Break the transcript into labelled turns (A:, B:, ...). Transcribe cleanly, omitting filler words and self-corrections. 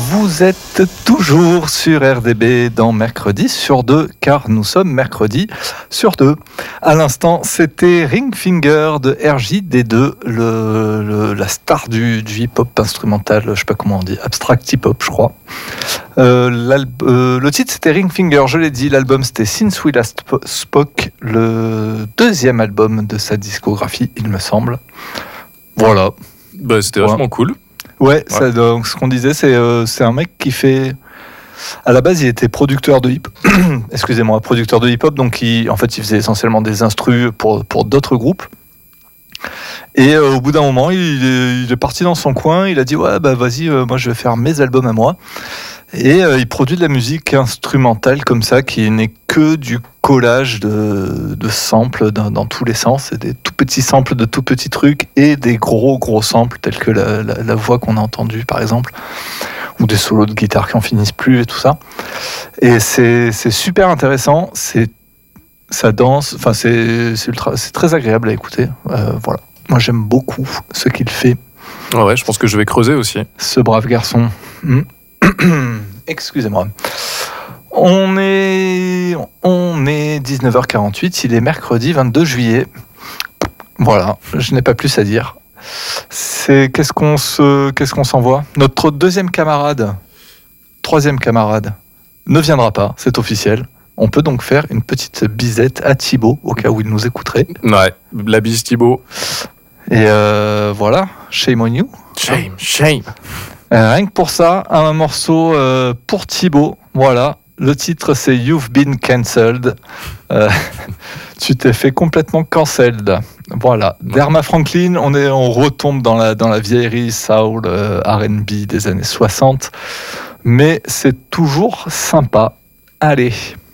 A: Vous êtes toujours sur RDB dans Mercredi sur 2, car nous sommes mercredi sur 2. À l'instant, c'était Ring Finger de RJD2, la star du hip-hop instrumental, je sais pas comment on dit, abstract hip-hop, je crois. Le titre, c'était Ring Finger, je l'ai dit. L'album, c'était Since We Last Spoke, le deuxième album de sa discographie, il me semble. Voilà.
B: Bah, c'était vachement cool.
A: Ouais. Ça, donc, ce qu'on disait, c'est un mec qui fait... À la base, il était producteur de producteur de hip-hop, donc il faisait essentiellement des instrus pour d'autres groupes. Et au bout d'un moment, il est parti dans son coin, il a dit « Ouais, bah vas-y, moi je vais faire mes albums à moi ». Et il produit de la musique instrumentale comme ça, qui n'est que du collage de samples dans tous les sens. C'est des tout petits samples de tout petits trucs et des gros samples tels que la voix qu'on a entendue par exemple, ou des solos de guitare qui en finissent plus et tout ça. Et c'est super intéressant, ça danse, enfin c'est très agréable à écouter. Voilà. Moi j'aime beaucoup ce qu'il fait.
B: Ouais, je pense que je vais creuser aussi.
A: Ce brave garçon. Excusez-moi. On est 19h48, il est mercredi 22 juillet. Voilà, je n'ai pas plus à dire. Qu'est-ce qu'on s'envoie ? Notre troisième camarade ne viendra pas, c'est officiel. On peut donc faire une petite bisette à Thibaut, au cas où il nous écouterait.
B: Ouais, la bise Thibaut.
A: Et voilà, shame on you.
B: Shame.
A: Rien que pour ça, un morceau pour Thibaut. Voilà, le titre c'est You've Been Cancelled. Tu t'es fait complètement cancelled. Voilà, d'Erma Franklin, on retombe dans la vieillerie soul R&B des années 60, mais c'est toujours sympa. Allez.